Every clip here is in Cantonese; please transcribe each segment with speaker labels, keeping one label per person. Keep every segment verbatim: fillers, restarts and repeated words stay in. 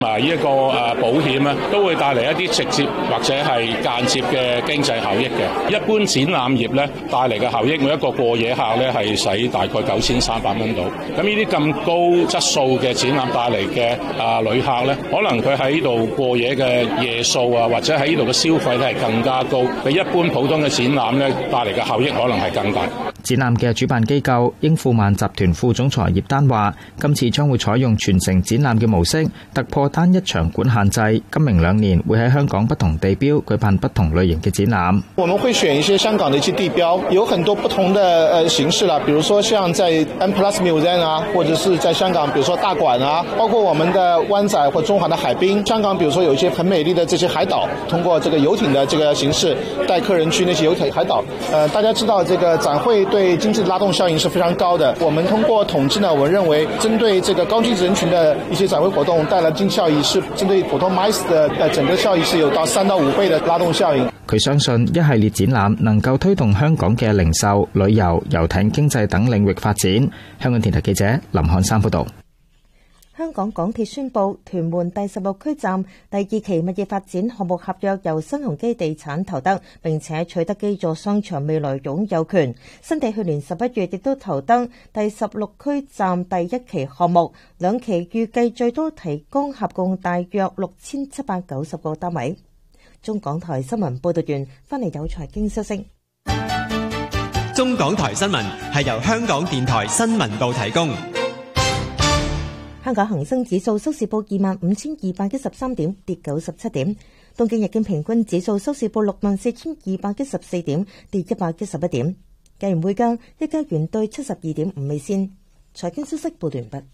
Speaker 1: 啊！呢一個誒保險咧，都會帶嚟一啲直接或者係間接嘅經濟效益嘅。一般展覽業咧帶嚟嘅效益，每一個過夜客咧係使大概九千三百蚊到。咁呢啲咁高質素嘅展覽帶嚟嘅啊旅客咧，可能佢喺呢度過夜嘅夜數啊，或者喺呢度嘅消費咧係更加高，比一般普通嘅展覽咧帶嚟嘅效益可能係更大。
Speaker 2: 展覽嘅主辦機構英富萬集團副總裁葉丹話，今次將會採用全程展覽嘅模式，突破單一場館限制。今明兩年會喺香港不同地標舉辦不同類型嘅展覽。
Speaker 3: 我們會選一些香港的一些地標，有很多不同的呃形式啦，比如說像在 M Plus Museum 啊，或者是在香港，比如說大館啊，包括我們的灣仔或中環的海濱。香港比如說有一些很美麗的這些海島，通過這個遊艇的這個形式帶客人去那些遊艇海島。呃，大家知道這個展會對經濟的拉動效應是非常高的。我們通過統計呢，我認為針對這個高淨值人群的一些展會活動帶來經濟效益，是針對普通 M I C E 的整個效益是有到三到五倍的拉動效應。
Speaker 2: 佢相信一系列展覽能夠推動香港嘅零售、旅遊、遊艇經濟等領域發展。香港電台記者林漢山報道。
Speaker 4: 香港港鐵宣布，屯門第十六區站第二期物業發展項目合約由新鴻基地產投得，並且取得基座商場未來擁有權。新地去年十一月亦都投得第十六區站第一期項目，兩期預計最多提供合共大約六千七百九十個單位。中港台新聞報道完，翻嚟有財經消息。
Speaker 5: 中港台新聞係由香港電台新聞部提供。
Speaker 4: 香港恒生指數收市報二萬五千二百一十三點，跌九十七點。東京日經平均指數收市報六萬四千二百一十四點，跌一百一十一點。計元匯價一加元兌七十二點五美仙。財經消息報完畢。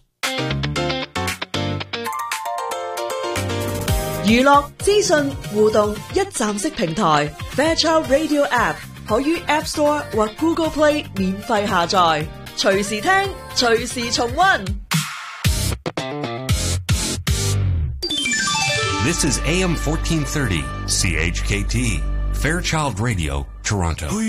Speaker 6: 娛樂資訊互動一站式平台 Fairchild Radio App 可於 App Store 或 Google Play 免費下載，隨時聽，隨時重溫。
Speaker 7: This is A M fourteen thirty, C H K T, Fairchild Radio, Toronto.